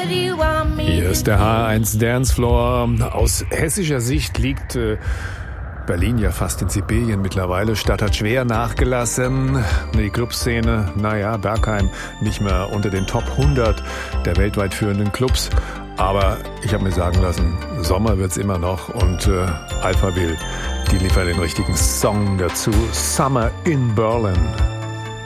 Hier ist der H1 Dancefloor. Aus hessischer Sicht liegt Berlin ja fast in Sibirien mittlerweile. Stadt hat schwer nachgelassen. Die Clubszene, Berghain nicht mehr unter den Top 100 der weltweit führenden Clubs. Aber ich habe mir sagen lassen, Sommer wird's immer noch und Alphaville, die liefern den richtigen Song dazu. Summer in Berlin.